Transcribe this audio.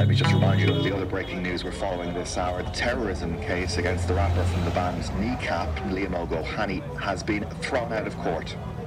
Let me just remind you of the other breaking news we're following this hour. The terrorism case against the rapper from the band's Kneecap, Liam O'Gohany, has been thrown out of court.